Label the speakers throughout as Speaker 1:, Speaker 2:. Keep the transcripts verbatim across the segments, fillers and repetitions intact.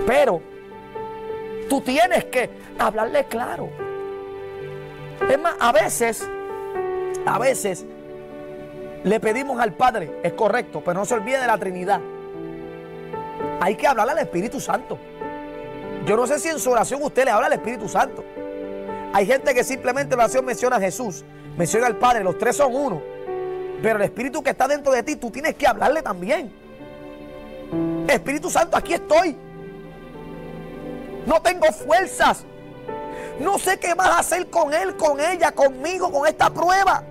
Speaker 1: Pero tú tienes que hablarle claro. Es más, a veces, a veces le pedimos al Padre, es correcto, pero no se olvide de la Trinidad. Hay que hablarle al Espíritu Santo. Yo no sé si en su oración usted le habla al Espíritu Santo. Hay gente que simplemente en la oración menciona a Jesús, menciona al Padre, los tres son uno. Pero el Espíritu que está dentro de ti, tú tienes que hablarle también. Espíritu Santo, aquí estoy. No tengo fuerzas. No sé qué vas a hacer con él, con ella, conmigo, con esta prueba.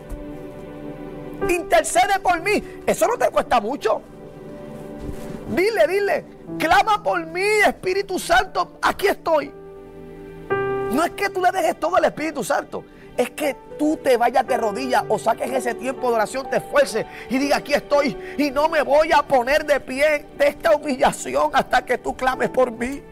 Speaker 1: Intercede por mí. Eso no te cuesta mucho. Dile, dile, clama por mí, Espíritu Santo, aquí estoy. No es que tú le dejes todo al Espíritu Santo, es que tú te vayas de rodillas o saques ese tiempo de oración, te esfuerces y diga, aquí estoy y no me voy a poner de pie de esta humillación hasta que tú clames por mí.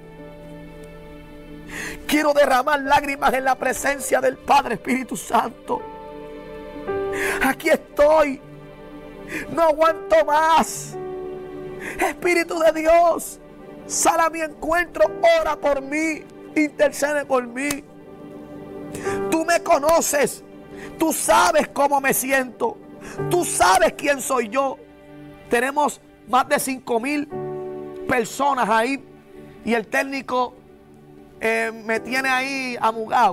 Speaker 1: Quiero derramar lágrimas en la presencia del Padre Espíritu Santo. Aquí estoy, no aguanto más. Espíritu de Dios, sal a mi encuentro, ora por mí, intercede por mí. Tú me conoces, tú sabes cómo me siento, tú sabes quién soy yo. Tenemos más de cinco mil personas ahí y el técnico eh, me tiene ahí amugado.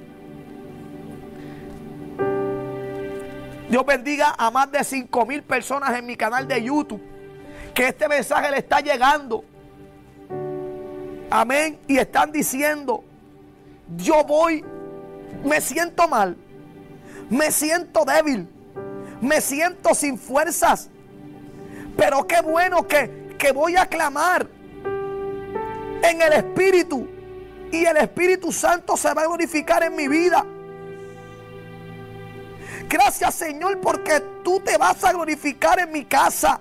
Speaker 1: Dios bendiga a más de cinco mil personas en mi canal de YouTube, que este mensaje le está llegando. Amén. Y están diciendo, yo voy, me siento mal, me siento débil, me siento sin fuerzas, pero qué bueno que, que voy a clamar en el Espíritu y el Espíritu Santo se va a glorificar en mi vida. Gracias, Señor, porque tú te vas a glorificar en mi casa.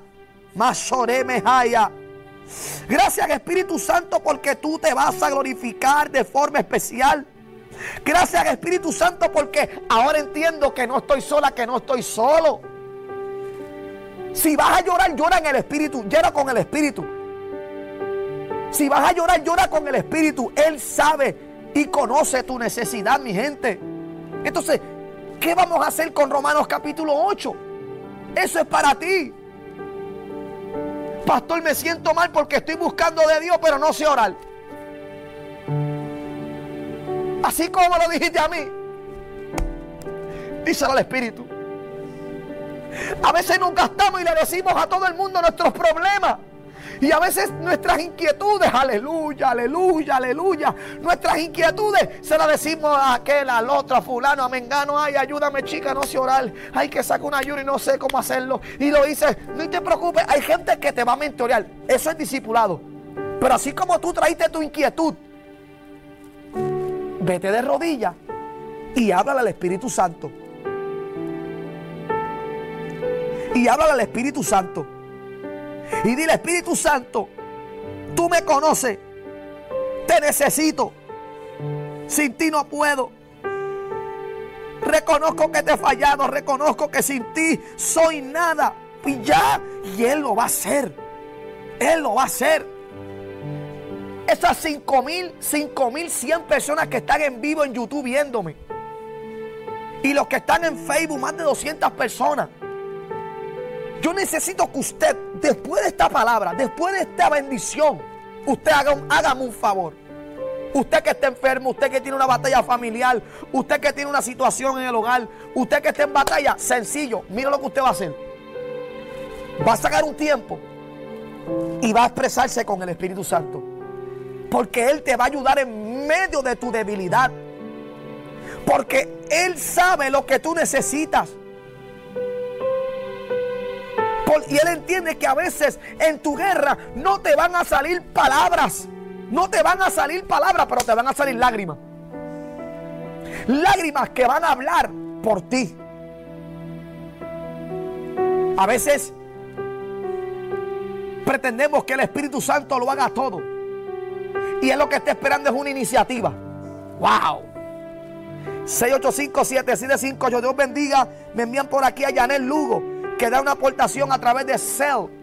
Speaker 1: Gracias, Espíritu Santo, porque tú te vas a glorificar de forma especial. Gracias, Espíritu Santo, porque ahora entiendo que no estoy sola, que no estoy solo. Si vas a llorar, llora en el Espíritu, llora con el Espíritu. Si vas a llorar, llora con el Espíritu. Él sabe y conoce tu necesidad, mi gente. Entonces, ¿qué vamos a hacer con Romanos capítulo ocho? Eso es para ti. Pastor, me siento mal porque estoy buscando de Dios, pero no sé orar. Así como me lo dijiste a mí, díselo al Espíritu. A veces nos gastamos y le decimos a todo el mundo nuestros problemas. Y a veces nuestras inquietudes, aleluya, aleluya, aleluya, nuestras inquietudes se las decimos a aquel, al otro, a fulano, a mengano. Ay, ayúdame, chica, no sé orar. Ay, que saco una ayuda y no sé cómo hacerlo. Y lo dices, no te preocupes, hay gente que te va a mentorear. Eso es discipulado. Pero así como tú traíste tu inquietud, vete de rodillas y háblale al Espíritu Santo. Y háblale al Espíritu Santo. Y dile, Espíritu Santo, tú me conoces, te necesito, sin ti no puedo. Reconozco que te he fallado, reconozco que sin ti soy nada. Y ya, y Él lo va a hacer, Él lo va a hacer. Esas cinco mil, cinco mil cien personas que están en vivo en YouTube viéndome, y los que están en Facebook, más de doscientas personas. Yo necesito que usted, después de esta palabra, después de esta bendición, usted haga un, hágame un favor. Usted que está enfermo, usted que tiene una batalla familiar, usted que tiene una situación en el hogar, usted que está en batalla, sencillo, mira lo que usted va a hacer. Va a sacar un tiempo y va a expresarse con el Espíritu Santo. Porque Él te va a ayudar en medio de tu debilidad. Porque Él sabe lo que tú necesitas. Y Él entiende que a veces en tu guerra no te van a salir palabras. No te van a salir palabras, pero te van a salir lágrimas. Lágrimas que van a hablar por ti. A veces pretendemos que el Espíritu Santo lo haga todo. Y Él lo que está esperando es una iniciativa. ¡Wow! seis ocho cinco, siete siete cinco, Dios bendiga. Me envían por aquí a Yanel Lugo, que da una aportación a través de Cel.